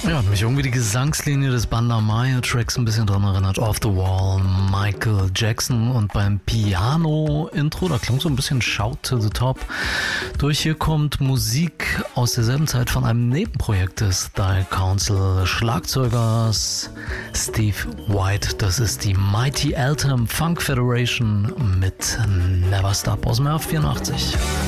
Ja, hat mich irgendwie die Gesangslinie des Banda Maya-Tracks ein bisschen dran erinnert. Off the Wall, Michael Jackson, und beim Piano-Intro, da klang so ein bisschen Shout to the Top. Durch hier kommt Musik aus derselben Zeit von einem Nebenprojekt des Style Council Schlagzeugers Steve White. Das ist die Mighty Eltham Funk Federation mit Never Stop aus dem Jahr 84.